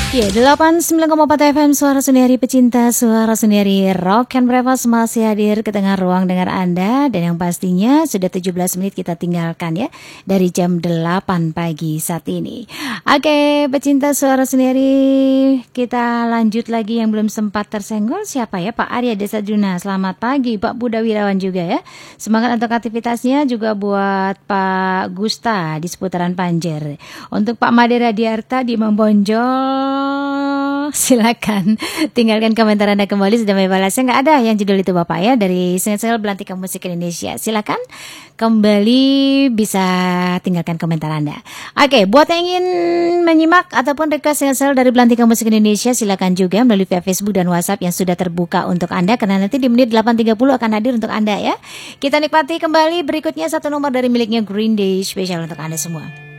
Ya, 89,4 FM Suara Sendiri Pecinta Suara Sendiri Rock and Breakfast masih hadir ke tengah ruang dengar Anda. Dan yang pastinya sudah 17 menit kita tinggalkan ya dari jam 8 pagi saat ini. Oke, pecinta Suara Sendiri, kita lanjut lagi yang belum sempat tersenggol. Siapa ya? Pak Arya Desa Juna. Selamat pagi Pak Budha Wirawan juga ya. Semangat untuk aktivitasnya, juga buat Pak Gusta di seputaran Panjer. Untuk Pak Made Radiarta di Membonjol, silakan tinggalkan komentar Anda kembali. Sudah may balasnya nggak ada yang judul itu Bapak ya, dari Sensel Belantika Musik Indonesia. Silakan kembali, bisa tinggalkan komentar Anda. Oke, buat yang ingin menyimak ataupun request Sensel dari Belantika Musik Indonesia, silakan juga melalui via Facebook dan WhatsApp yang sudah terbuka untuk Anda, karena nanti di menit 8.30 akan hadir untuk Anda ya. Kita nikmati kembali berikutnya satu nomor dari miliknya Green Day, spesial untuk Anda semua.